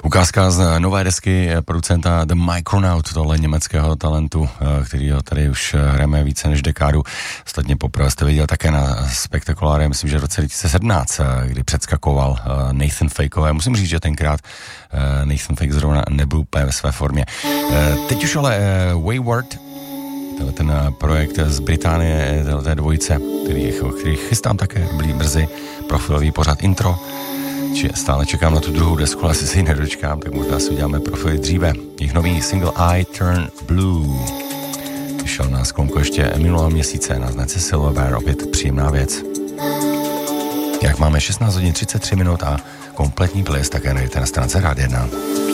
Ukázka z nové desky producenta The Micronaut, tohle německého talentu, kterýho tady už hrajeme více než dekádu. Ostatně poprvé jste viděl také na Spektakuláře, myslím, že v roce 2017, kdy předskakoval Nathan Fakeové. Musím říct, že tenkrát Nathan Fake zrovna nebyl úplně ve své formě. Teď už ale Wayward, ten projekt z Británie, té dvojice, který chystám také brzy, profilový pořad Intro. Stále čekám na tu druhou desku, ale asi si ji nedočkám, tak možná si uděláme profily dříve. Jejich nový single I Turn Blue vyšel na sklonku ještě minulého měsíce na značce Silverbear, opět příjemná věc. Jak máme 16 hodin 33 minut a kompletní playlist také najdete na stránce Rádia 1.